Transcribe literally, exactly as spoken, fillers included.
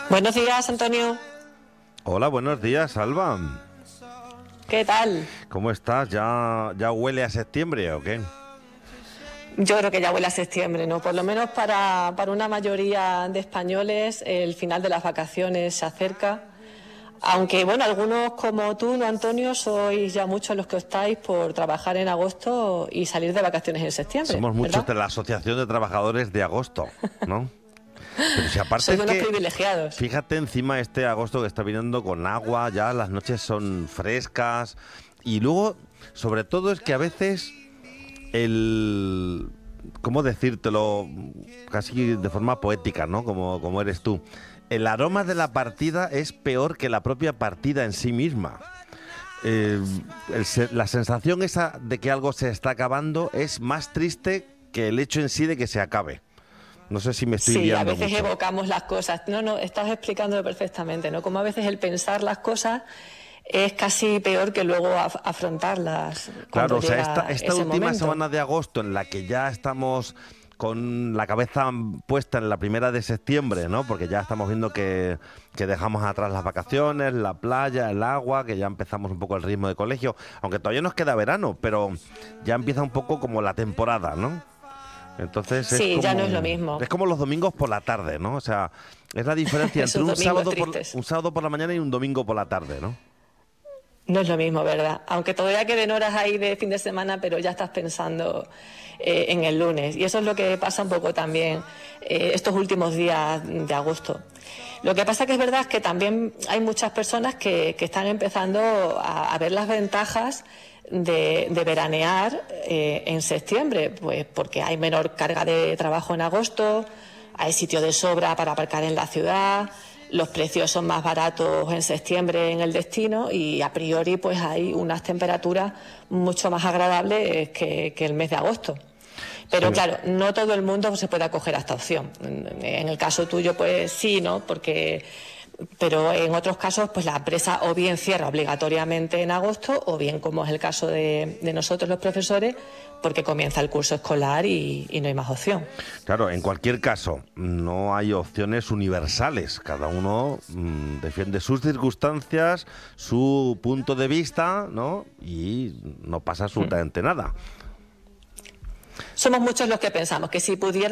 Buenos días, Antonio. Hola, buenos días, Alba. ¿Qué tal? ¿Cómo estás? ¿Ya, ya huele a septiembre o qué? Yo creo que ya huele a septiembre, ¿no? Por lo menos para, para una mayoría de españoles el final de las vacaciones se acerca. Aunque, bueno, algunos como tú, ¿no, Antonio? Sois ya muchos los que optáis por trabajar en agosto y salir de vacaciones en septiembre, Somos muchos ¿verdad? de la Asociación de Trabajadores de Agosto, ¿no? Pero si aparte Sois es unos que, privilegiados. fíjate encima este agosto que está viniendo con agua, ya las noches son frescas y luego, sobre todo es que a veces el... ¿Cómo decírtelo? Casi de forma poética, ¿no? Como, como eres tú. El aroma de la partida es peor que la propia partida en sí misma. Eh, el se- la sensación esa de que algo se está acabando es más triste que el hecho en sí de que se acabe. No sé si me estoy Sí, a liando veces mucho. evocamos las cosas. No, no, estás explicándolo perfectamente, ¿no? Como a veces el pensar las cosas es casi peor que luego af- afrontarlas cuando Claro, o sea, esta, llega esta ese última momento. semana de agosto en la que ya estamos con la cabeza puesta en la primera de septiembre, ¿no? Porque ya estamos viendo que, que dejamos atrás las vacaciones, la playa, el agua, que ya empezamos un poco el ritmo de colegio, aunque todavía nos queda verano, pero ya empieza un poco como la temporada, ¿no? Entonces es Sí, ya no es lo como mismo. es como los domingos por la tarde, ¿no? O sea, es la diferencia entre Esos un domingos sábado por tristes. un sábado por la mañana y un domingo por la tarde, ¿no? No es lo mismo, ¿verdad? Aunque todavía queden horas ahí de fin de semana, pero ya estás pensando eh, en el lunes. Y eso es lo que pasa un poco también eh, estos últimos días de agosto. Lo que pasa que es verdad que también hay muchas personas que, que están empezando a, a ver las ventajas de, de veranear eh, en septiembre, pues porque hay menor carga de trabajo en agosto, hay sitio de sobra para aparcar en la ciudad, los precios son más baratos en septiembre en el destino y a priori pues hay unas temperaturas mucho más agradables que, que el mes de agosto. Sí. Pero claro, no todo el mundo se puede acoger a esta opción. En el caso tuyo, pues sí, ¿no? Porque, pero en otros casos, pues la empresa o bien cierra obligatoriamente en agosto, o bien, como es el caso de, de nosotros los profesores, porque comienza el curso escolar y, y no hay más opción. Claro, en cualquier caso, no hay opciones universales. Cada uno mm, defiende sus circunstancias, su punto de vista, ¿no? Y no pasa absolutamente nada. Somos muchos los que pensamos que si pudiera